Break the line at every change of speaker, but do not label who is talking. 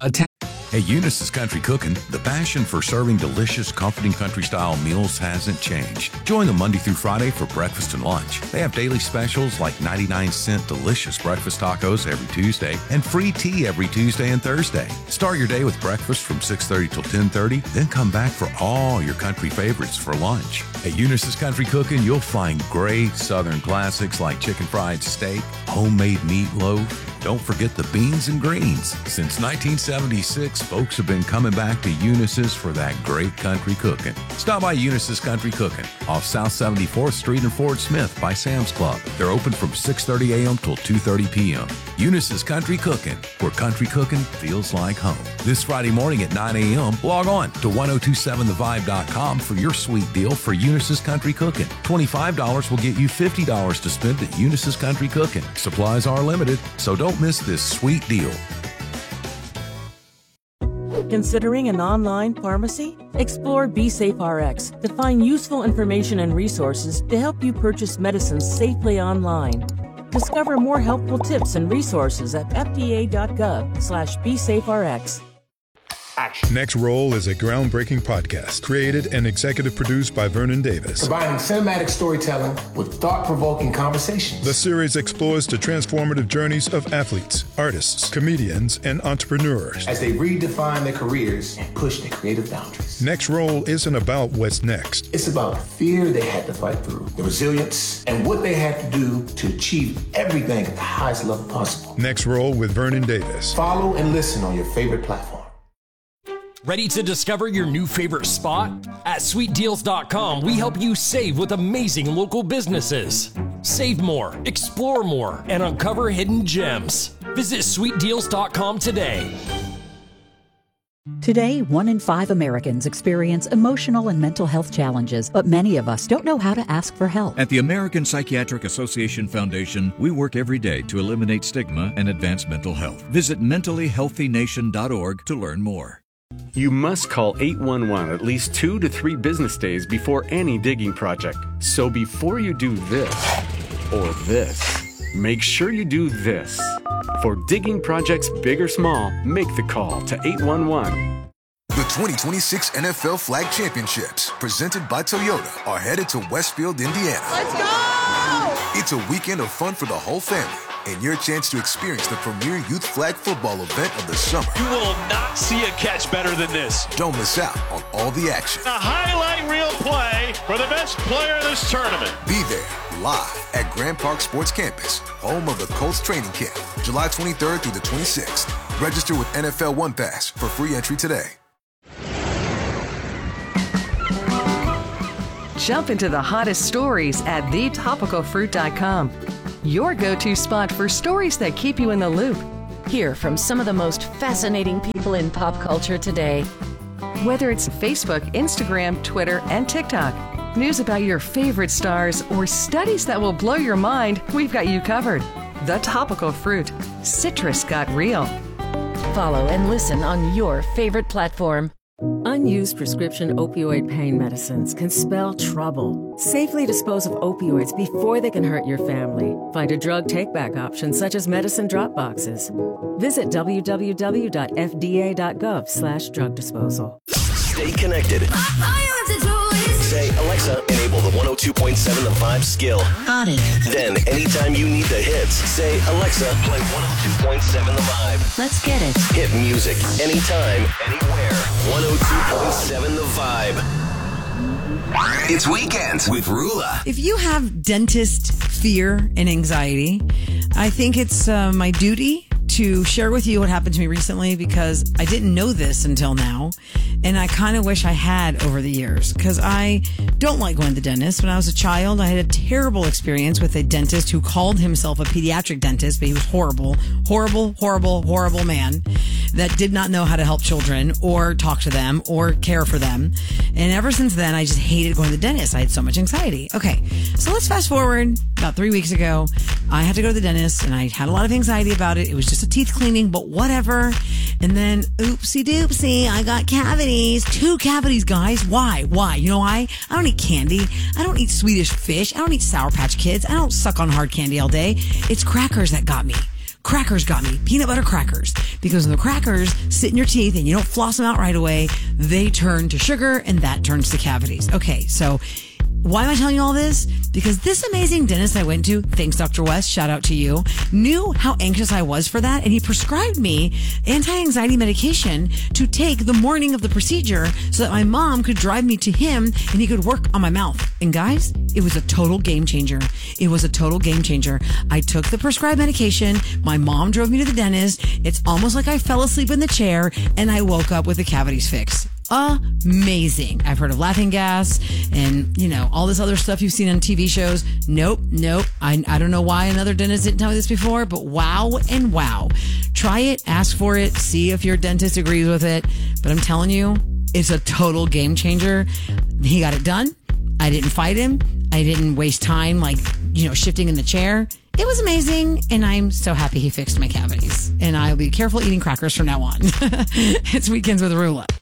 At Eunice's Country Cooking, the passion for serving delicious, comforting country-style meals hasn't changed. Join them Monday through Friday for breakfast and lunch. They have daily specials like 99-cent delicious breakfast tacos every Tuesday and free tea every Tuesday and Thursday. Start your day with breakfast from 6:30 till 10:30, then come back for all your country favorites for lunch. At Eunice's Country Cooking, you'll find great Southern classics like chicken fried steak, homemade meatloaf. Don't forget the beans and greens. Since 1976, folks have been coming back to Eunice's for that great country cooking. Stop by Eunice's Country Cooking off South 74th Street in Fort Smith by Sam's Club. They're open from 6:30 a.m. till 2:30 p.m. Eunice's Country Cooking, where country cooking feels like home. This Friday morning at 9 a.m., log on to 1027thevibe.com for your sweet deal for Eunice's Country Cooking. $25 will get you $50 to spend at Eunice's Country Cooking. Supplies are limited, so don't miss this sweet deal.
Considering an online pharmacy? Explore BeSafeRx to find useful information and resources to help you purchase medicines safely online. Discover more helpful tips and resources at fda.gov/BeSafeRx.
Next Roll is a groundbreaking podcast created and executive produced by Vernon Davis.
Combining cinematic storytelling with thought-provoking conversations.
The series explores the transformative journeys of athletes, artists, comedians, and entrepreneurs
as they redefine their careers and push their creative boundaries.
Next Roll isn't about what's next.
It's about the fear they had to fight through, the resilience, and what they had to do to achieve everything at the highest level possible.
Next Roll with Vernon Davis.
Follow and listen on your favorite platform.
Ready to discover your new favorite spot? At sweetdeals.com, we help you save with amazing local businesses. Save more, explore more, and uncover hidden gems. Visit sweetdeals.com today.
Today, 1 in 5 Americans experience emotional and mental health challenges, but many of us don't know how to ask for help.
At the American Psychiatric Association Foundation, we work every day to eliminate stigma and advance mental health. Visit mentallyhealthynation.org to learn more.
You must call 811 at least 2 to 3 business days before any digging project. So before you do this or this, make sure you do this. For digging projects big or small, make the call to 811.
The 2026 NFL Flag Championships, presented by Toyota, are headed to Westfield, Indiana.
Let's go!
It's a weekend of fun for the whole family, and your chance to experience the premier youth flag football event of the summer.
You will not see a catch better than this.
Don't miss out on all the action.
A highlight reel play for the best player in this tournament.
Be there, live at Grand Park Sports Campus, home of the Colts training camp, July 23rd through the 26th. Register with NFL One Pass for free entry today.
Jump into the hottest stories at thetopicalfruit.com. Your go-to spot for stories that keep you in the loop.
Hear from some of the most fascinating people in pop culture today.
Whether it's Facebook, Instagram, Twitter, and TikTok, news about your favorite stars, or studies that will blow your mind, we've got you covered. The Topical Fruit. Citrus got real.
Follow and listen on your favorite platform.
Unused prescription opioid pain medicines can spell trouble. Safely dispose of opioids before they can hurt your family. Find a drug take-back option such as medicine drop boxes. Visit www.fda.gov/drug disposal.
Stay connected. Say, Alexa, enable the 102.7 The Vibe skill.
Got it.
Then, anytime you need the hits, say, Alexa, play 102.7 The Vibe.
Let's get it.
Hit music, anytime, anywhere. 102.7 The Vibe. It's Weekends with Rula.
If you have dentist fear and anxiety, I think it's my duty to share with you what happened to me recently, because I didn't know this until now, and I kind of wish I had over the years, because I don't like going to the dentist. When I was a child, I had a terrible experience with a dentist who called himself a pediatric dentist, but he was horrible man that did not know how to help children or talk to them or care for them. And ever since then, I just hated going to the dentist. I had so much anxiety. Okay, so let's fast forward. About 3 weeks ago, I had to go to the dentist, and I had a lot of anxiety about it. It was just a teeth cleaning, but whatever. And then, oopsie doopsie, I got cavities. 2 cavities, guys. Why? You know why? I don't eat candy. I don't eat Swedish fish. I don't eat Sour Patch Kids. I don't suck on hard candy all day. It's crackers that got me. crackers got me. Peanut butter crackers. Because when the crackers sit in your teeth and you don't floss them out right away, they turn to sugar and that turns to cavities. Okay, so why am I telling you all this? Because this amazing dentist I went to, thanks Dr. West, shout out to you, knew how anxious I was for that, and he prescribed me anti-anxiety medication to take the morning of the procedure so that my mom could drive me to him and he could work on my mouth. And guys, it was a total game changer. It was a total game changer. I took the prescribed medication, my mom drove me to the dentist, it's almost like I fell asleep in the chair, and I woke up with the cavities fixed. Amazing. I've heard of laughing gas and, all this other stuff you've seen on TV shows. Nope. I don't know why another dentist didn't tell me this before, but wow and wow. Try it, ask for it, see if your dentist agrees with it. But I'm telling you, it's a total game changer. He got it done. I didn't fight him. I didn't waste time shifting in the chair. It was amazing, and I'm so happy he fixed my cavities. And I'll be careful eating crackers from now on. It's Weekends with Rula.